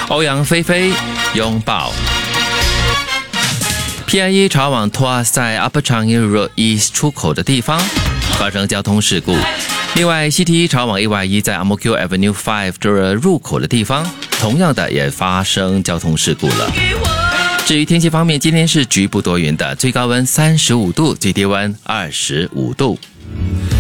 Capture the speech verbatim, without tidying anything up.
欧阳菲菲拥抱。P I E 朝往 Tuas 在 Upper Changi Road East 出口的地方发生交通事故。另外 C T E 朝往 A Y E 在 Ang Mo Kio Avenue 五这入口的地方，同样的也发生交通事故了。至于天气方面，今天是局部多云的，最高温三十五度，最低温二十五度。